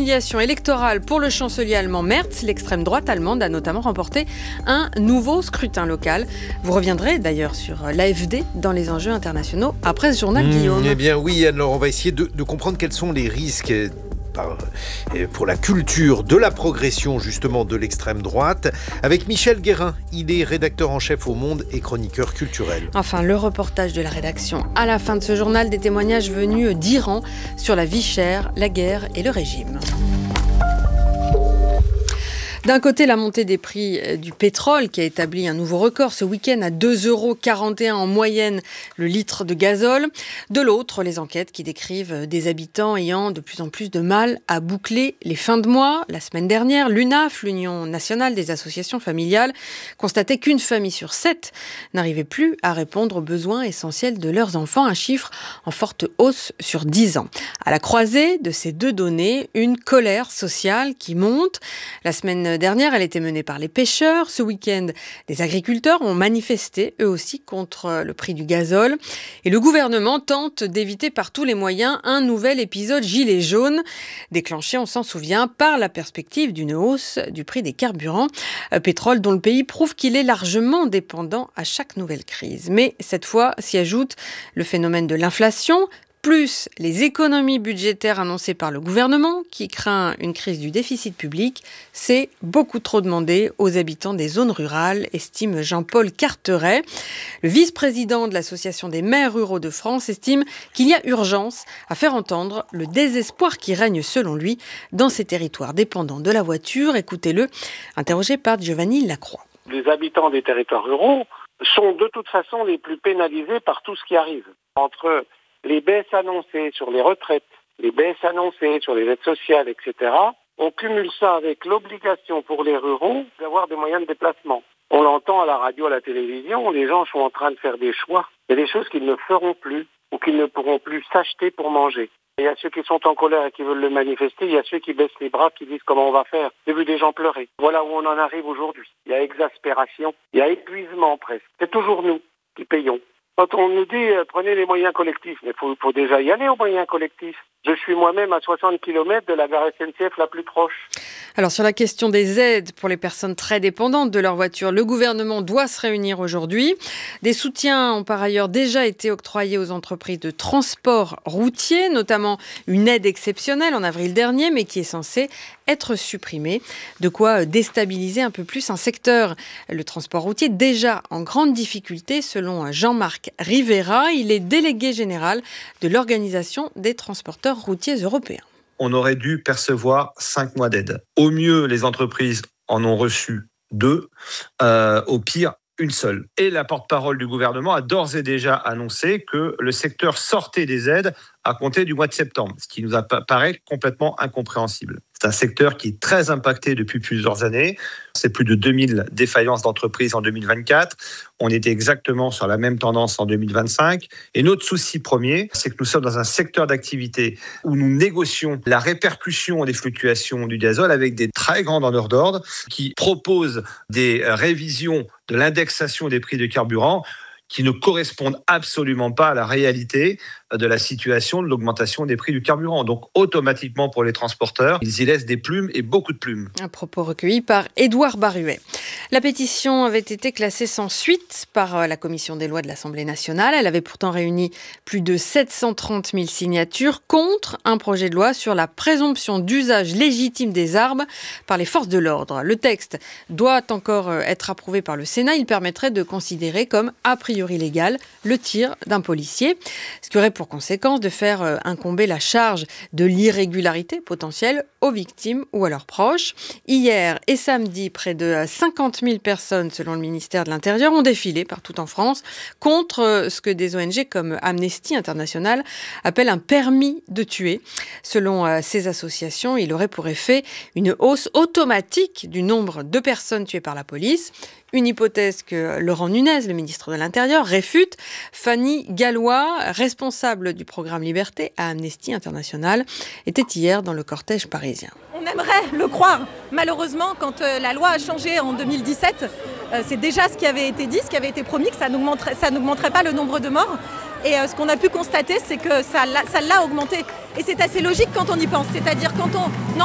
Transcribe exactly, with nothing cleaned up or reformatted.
l'humiliation électorale pour le chancelier allemand Merz. L'extrême droite allemande a notamment remporté un nouveau scrutin local. Vous reviendrez d'ailleurs sur l'A F D dans les enjeux internationaux après ce journal, mmh, Guillaume. Eh bien oui, alors on va essayer de, de comprendre quels sont les risques pour la culture de la progression justement de l'extrême droite avec Michel Guérin. Il est rédacteur en chef au Monde et chroniqueur culturel. Enfin, le reportage de la rédaction à la fin de ce journal, des témoignages venus d'Iran sur la vie chère, la guerre et le régime. D'un côté, la montée des prix du pétrole qui a établi un nouveau record ce week-end à deux euros quarante et un en moyenne le litre de gazole. De l'autre, les enquêtes qui décrivent des habitants ayant de plus en plus de mal à boucler les fins de mois. La semaine dernière, l'U N A F, l'Union nationale des associations familiales, constatait qu'une famille sur sept n'arrivait plus à répondre aux besoins essentiels de leurs enfants, un chiffre en forte hausse sur dix ans. À la croisée de ces deux données, une colère sociale qui monte. La semaine dernière, elle était menée par les pêcheurs. Ce week-end, des agriculteurs ont manifesté, eux aussi, contre le prix du gazole. Et le gouvernement tente d'éviter par tous les moyens un nouvel épisode gilet jaune, déclenché, on s'en souvient, par la perspective d'une hausse du prix des carburants. Pétrole dont le pays prouve qu'il est largement dépendant à chaque nouvelle crise. Mais cette fois s'y ajoute le phénomène de l'inflation, plus les économies budgétaires annoncées par le gouvernement qui craint une crise du déficit public. C'est beaucoup trop demandé aux habitants des zones rurales, estime Jean-Paul Carteret. Le vice-président de l'Association des maires ruraux de France estime qu'il y a urgence à faire entendre le désespoir qui règne selon lui dans ces territoires dépendants de la voiture. Écoutez-le, interrogé par Giovanni Lacroix. Les habitants des territoires ruraux sont de toute façon les plus pénalisés par tout ce qui arrive. Entre les baisses annoncées sur les retraites, les baisses annoncées sur les aides sociales, et cetera, on cumule ça avec l'obligation pour les ruraux d'avoir des moyens de déplacement. On l'entend à la radio, à la télévision, les gens sont en train de faire des choix. Il y a des choses qu'ils ne feront plus ou qu'ils ne pourront plus s'acheter pour manger. Il y a ceux qui sont en colère et qui veulent le manifester, il y a ceux qui baissent les bras, qui disent comment on va faire. J'ai vu des gens pleurer. Voilà où on en arrive aujourd'hui. Il y a exaspération, il y a épuisement presque. C'est toujours nous qui payons. Quand on nous dit euh, prenez les moyens collectifs, mais il faut, faut déjà y aller aux moyens collectifs. Je suis moi-même à soixante kilomètres de la gare S N C F la plus proche. Alors sur la question des aides pour les personnes très dépendantes de leur voiture, le gouvernement doit se réunir aujourd'hui. Des soutiens ont par ailleurs déjà été octroyés aux entreprises de transport routier, notamment une aide exceptionnelle en avril dernier, mais qui est censée être supprimée. De quoi déstabiliser un peu plus un secteur, le transport routier, déjà en grande difficulté selon Jean-Marc Rivera. Il est délégué général de l'Organisation des transporteurs routiers européens. On aurait dû percevoir cinq mois d'aide. Au mieux, les entreprises en ont reçu deux. Euh, au pire, une seule. Et la porte-parole du gouvernement a d'ores et déjà annoncé que le secteur sortait des aides à compter du mois de septembre, ce qui nous apparaît complètement incompréhensible. C'est un secteur qui est très impacté depuis plusieurs années. C'est plus de deux mille défaillances d'entreprises en deux mille vingt-quatre. On était exactement sur la même tendance en deux mille vingt-cinq. Et notre souci premier, c'est que nous sommes dans un secteur d'activité où nous négocions la répercussion des fluctuations du gazole avec des très grands donneurs d'ordre qui proposent des révisions de l'indexation des prix de carburant qui ne correspondent absolument pas à la réalité de la situation de l'augmentation des prix du carburant. Donc automatiquement pour les transporteurs, ils y laissent des plumes et beaucoup de plumes. Un propos recueilli par Édouard Baruet. La pétition avait été classée sans suite par la commission des lois de l'Assemblée nationale. Elle avait pourtant réuni plus de sept cent trente mille signatures contre un projet de loi sur la présomption d'usage légitime des armes par les forces de l'ordre. Le texte doit encore être approuvé par le Sénat. Il permettrait de considérer comme a priori légal le tir d'un policier, ce qui aurait pour conséquence de faire incomber la charge de l'irrégularité potentielle aux victimes ou à leurs proches. Hier et samedi, près de cinquante mille personnes, selon le ministère de l'Intérieur, ont défilé partout en France contre ce que des O N G comme Amnesty International appellent un permis de tuer. Selon ces associations, il aurait pour effet une hausse automatique du nombre de personnes tuées par la police. Une hypothèse que Laurent Nunez, le ministre de l'Intérieur, réfute. Fanny Gallois, responsable du programme Liberté à Amnesty International, était hier dans le cortège parisien. On aimerait le croire. Malheureusement, quand euh, la loi a changé en deux mille dix-sept, euh, c'est déjà ce qui avait été dit, ce qui avait été promis, que ça n'augmenterait, ça n'augmenterait pas le nombre de morts. Et euh, ce qu'on a pu constater, c'est que ça l'a, ça l'a augmenté. Et c'est assez logique quand on y pense. C'est-à-dire quand on